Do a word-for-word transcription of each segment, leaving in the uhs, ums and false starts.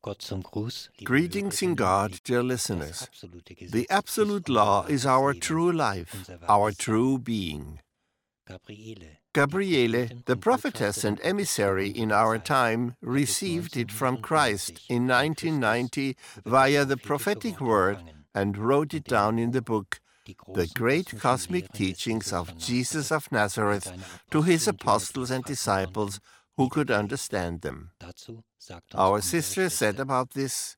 Greetings in God, dear listeners. The absolute law is our true life, our true being. Gabriele, the prophetess and emissary in our time, received it from Christ in nineteen ninety via the prophetic word and wrote it down in the book, The Great Cosmic Teachings of Jesus of Nazareth, to his apostles and disciples who could understand them. Our sister said about this,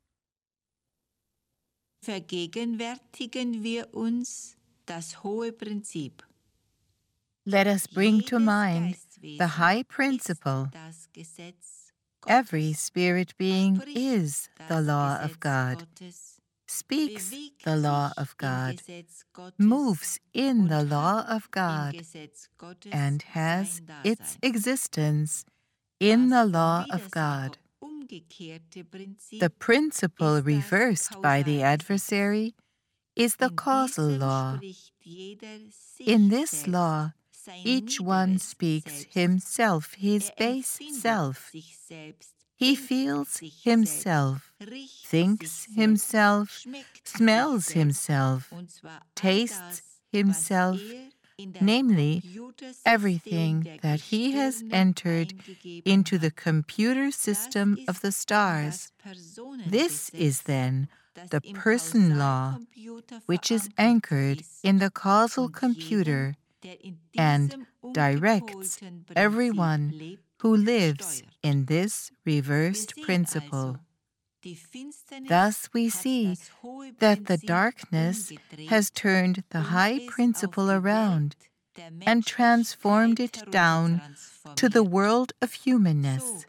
Vergegenwärtigen wir uns das hohe Prinzip. Let us bring to mind the high principle. Every spirit being is the law of God, speaks the law of God, moves in the law of God, and has its existence in the law of God. The principle reversed by the adversary is the causal law. In this law, each one speaks himself, his base self. He feels himself, thinks himself, smells himself, tastes himself, namely, everything that he has entered into the computer system of the stars. This is then the person law, which is anchored in the causal computer and directs everyone who lives in this reversed principle. Thus we see that the darkness has turned the high principle around and transformed it down to the world of humanness.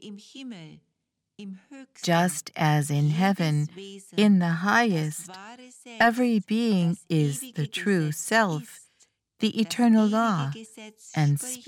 Just as in heaven, in the highest, every being is the true self, the eternal law, and